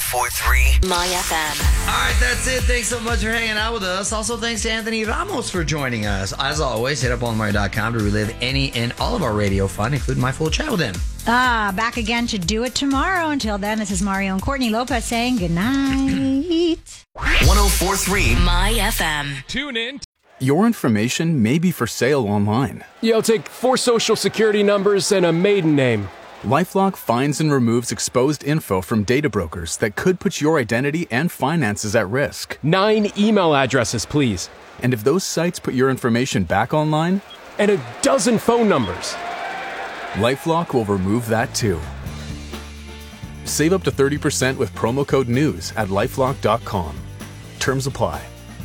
104.3 My FM. All right, that's it. Thanks so much for hanging out with us. Also, thanks to Anthony Ramos for joining us. As always, hit up onmario.com to relive any and all of our radio fun, including my full chat with him. Back again to do it tomorrow. Until then, this is Mario and Courtney Lopez saying good night. 104.3 My FM. Tune in. Your information may be for sale online. Yeah, I'll take 4 social security numbers and a maiden name. LifeLock finds and removes exposed info from data brokers that could put your identity and finances at risk. 9 email addresses, please. And if those sites put your information back online, And a dozen phone numbers. LifeLock will remove that too. Save up to 30% with promo code NEWS at LifeLock.com. Terms apply.